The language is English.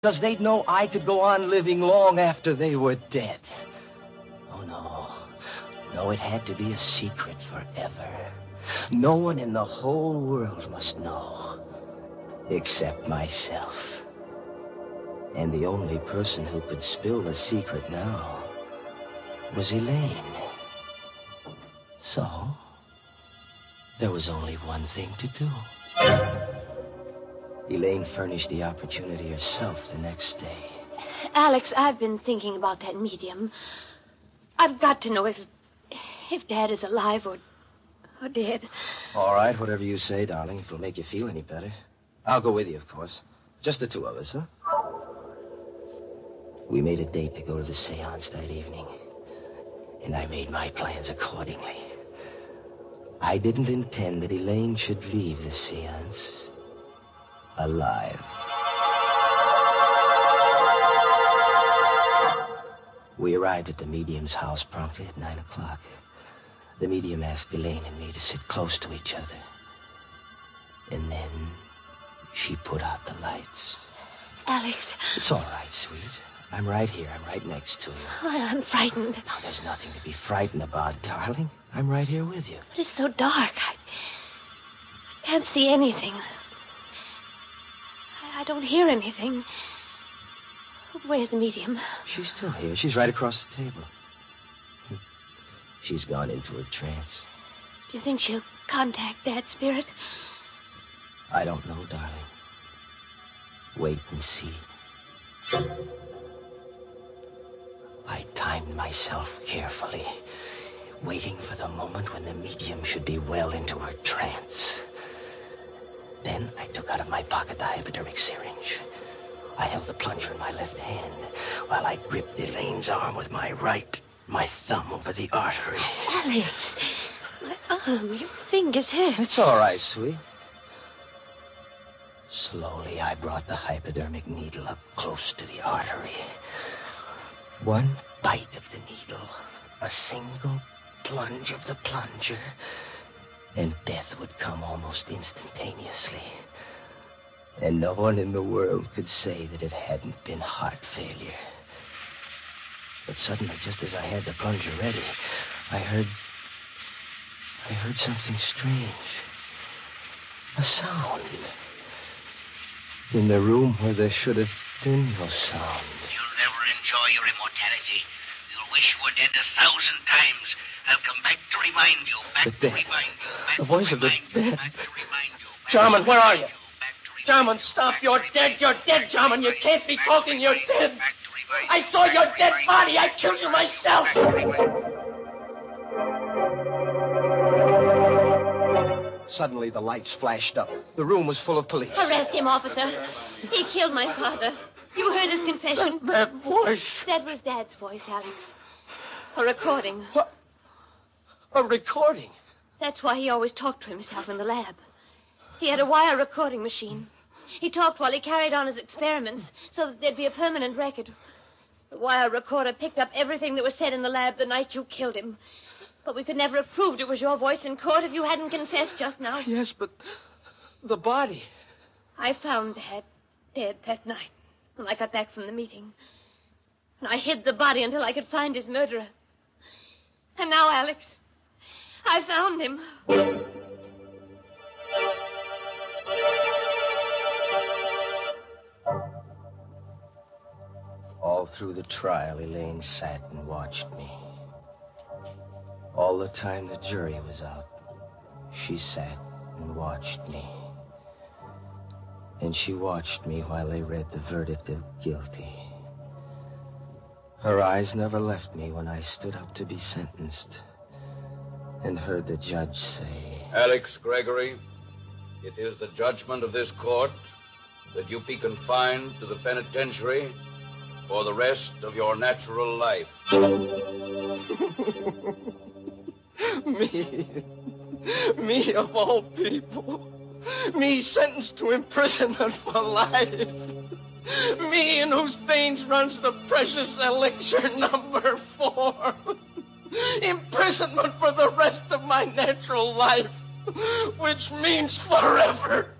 because they'd know I could go on living long after they were dead. Oh, no. No, it had to be a secret forever. No one in the whole world must know, except myself. And the only person who could spill the secret now was Elaine. So, there was only one thing to do. Elaine furnished the opportunity herself the next day. Alex, I've been thinking about that medium. I've got to know if Dad is alive or dead. All right, whatever you say, darling, if it'll make you feel any better. I'll go with you, of course. Just the two of us, huh? We made a date to go to the seance that evening, and I made my plans accordingly. I didn't intend that Elaine should leave the seance alive. We arrived at the medium's house promptly at 9 o'clock. The medium asked Elaine and me to sit close to each other. And then she put out the lights. Alex. It's all right, sweet. I'm right here. I'm right next to you. Oh, I'm frightened. Now, there's nothing to be frightened about, darling. I'm right here with you. But it's so dark. I can't see anything. I don't hear anything. Where's the medium? She's still here. She's right across the table. She's gone into a trance. Do you think she'll contact Dad's spirit? I don't know, darling. Wait and see. I timed myself carefully, waiting for the moment when the medium should be well into her trance. Then I took out of my pocket the hypodermic syringe. I held the plunger in my left hand while I gripped Elaine's arm with my right, my thumb over the artery. Alex, my arm, your fingers hurt. It's all right, sweet. Slowly, I brought the hypodermic needle up close to the artery. One bite of the needle, a single plunge of the plunger, and death would come almost instantaneously. And no one in the world could say that it hadn't been heart failure. But suddenly, just as I had the plunger ready, I heard something strange. A sound. In the room where there should have been no sound. You'll never enjoy your immortality. You'll wish you were dead 1,000 times. I'll come back to remind you. The dead. The voice of the dead. Jarman, where are you? Jarman, stop. You're dead. You're dead, Jarman. You can't be talking. You're dead. I saw your dead body. I killed you myself. Suddenly, the lights flashed up. The room was full of police. Arrest him, officer. He killed my father. You heard his confession. That voice. That was Dad's voice, Alex. A recording. What? A recording? That's why he always talked to himself in the lab. He had a wire recording machine. He talked while he carried on his experiments so that there'd be a permanent record. The wire recorder picked up everything that was said in the lab the night you killed him. But we could never have proved it was your voice in court if you hadn't confessed just now. Yes, but the body. I found Dad dead that night when I got back from the meeting. And I hid the body until I could find his murderer. And now, Alex, I found him. All through the trial, Elaine sat and watched me. All the time the jury was out, she sat and watched me. And she watched me while they read the verdict of guilty. Her eyes never left me when I stood up to be sentenced and heard the judge say, Alex Gregory, it is the judgment of this court that you be confined to the penitentiary for the rest of your natural life. Me of all people. Me sentenced to imprisonment for life. Me in whose veins runs the precious elixir number 4. Imprisonment for the rest of my natural life, which means forever.